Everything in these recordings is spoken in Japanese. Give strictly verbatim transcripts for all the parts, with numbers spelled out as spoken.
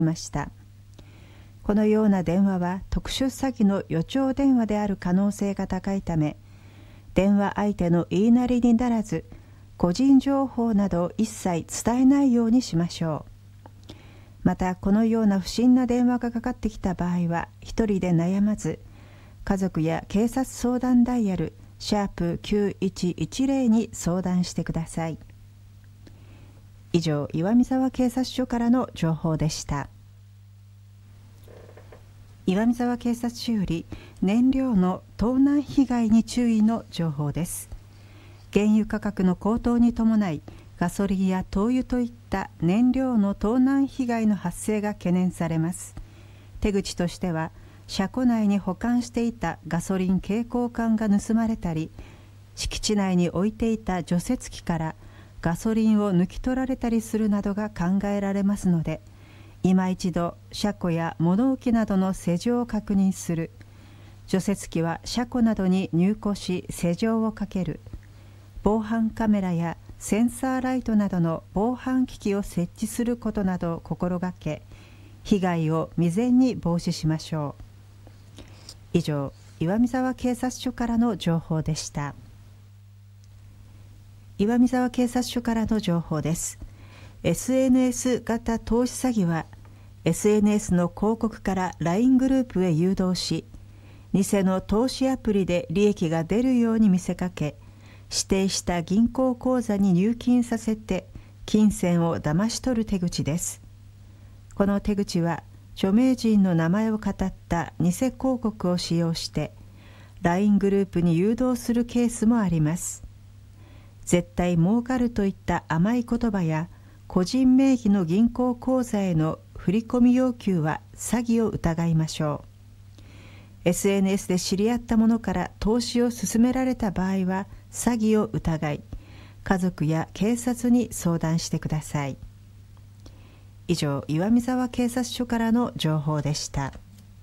ました。このような電話は特殊詐欺の予兆電話である可能性が高いため、電話相手の言いなりにならず、個人情報などを一切伝えないようにしましょう。また、このような不審な電話がかかってきた場合は、一人で悩まず、家族や警察相談ダイヤルシャープきゅういちいちゼロに相談してください。以上、岩見沢警察署からの情報でした。岩見沢警察署より燃料の盗難被害に注意の情報です。原油価格の高騰に伴い、ガソリンや灯油といった燃料の盗難被害の発生が懸念されます。手口としては、車庫内に保管していたガソリン携行缶が盗まれたり、敷地内に置いていた除雪機からガソリンを抜き取られたりするなどが考えられますので、今一度車庫や物置などの施錠を確認する、除雪機は車庫などに入庫し施錠をかける、防犯カメラやセンサーライトなどの防犯機器を設置することなどを心がけ、被害を未然に防止しましょう。以上、岩見沢警察署からの情報でした。岩見沢警察署からの情報です。エスエヌエス 型投資詐欺は、エスエヌエス の広告から ライン グループへ誘導し、偽の投資アプリで利益が出るように見せかけ、指定した銀行口座に入金させて、金銭を騙し取る手口です。この手口は、著名人の名前をかたった偽広告を使用して、ライン グループに誘導するケースもあります。絶対儲かるといった甘い言葉や、個人名義の銀行口座への振込要求は詐欺を疑いましょう。エスエヌエス で知り合った者から投資を勧められた場合は詐欺を疑い、家族や警察に相談してください。以上、岩見沢警察署からの情報でした。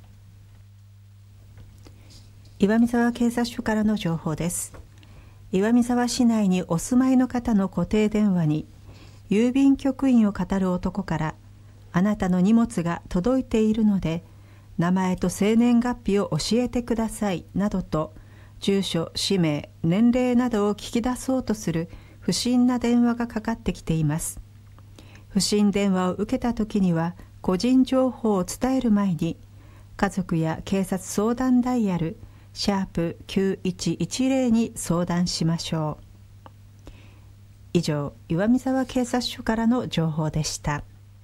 岩見沢警察署からの情報です。岩見沢市内にお住まいの方の固定電話に、郵便局員を語る男から、あなたの荷物が届いているので、名前と生年月日を教えてくださいなどと、住所、氏名、年齢などを聞き出そうとする不審な電話がかかってきています。不審電話を受けたときには、個人情報を伝える前に、家族や警察相談ダイヤル、シャープきゅういちいちゼロに相談しましょう。以上、岩見沢警察署からの情報でした。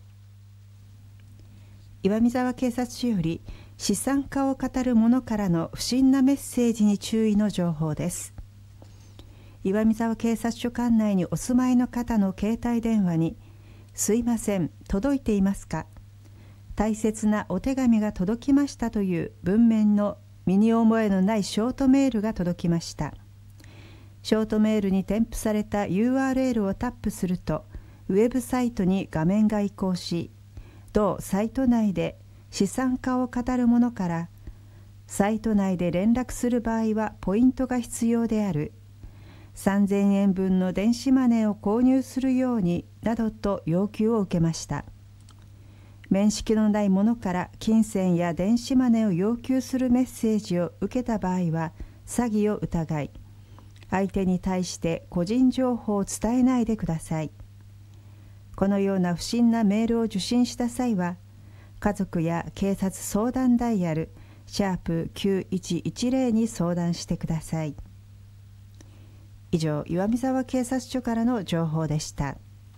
岩見沢警察署より資産家を語る者からの不審なメッセージに注意の情報です。岩見沢警察署管内にお住まいの方の携帯電話に、すいません、届いていますか？大切なお手紙が届きましたという文面の身に覚えのないショートメールが届きました。ショートメールに添付された ユーアールエル をタップすると、ウェブサイトに画面が移行し、同サイト内で資産家を語る者から、サイト内で連絡する場合はポイントが必要である、さんぜんえんぶんの電子マネーを購入するようになどと要求を受けました。面識のない者から金銭や電子マネーを要求するメッセージを受けた場合は詐欺を疑い、相手に対して個人情報を伝えないでください。このような不審なメールを受信した際は、家族や警察相談ダイヤルシャープきゅういちいちゼロに相談してください。以上、岩見沢警察署からの情報でした。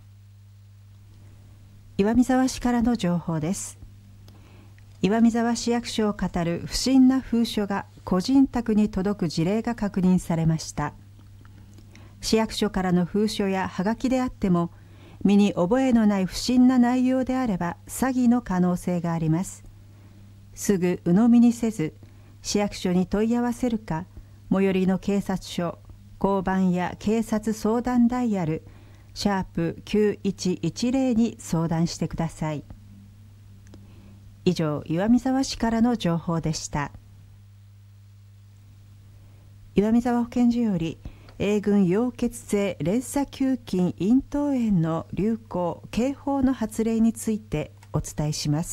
岩見沢市からの情報です。岩見沢市役所を語る不審な封書が個人宅に届く事例が確認されました。市役所からの封書やはがきであっても、身に覚えのない不審な内容であれば詐欺の可能性があります。すぐ鵜呑みにせず、市役所に問い合わせるか、最寄りの警察署、交番や警察相談ダイヤル、シャープきゅういちいちゼロに相談してください。以上、岩見沢市からの情報でした。岩見沢保健所より、A群溶血性連鎖球菌咽頭炎の流行・警報の発令についてお伝えします。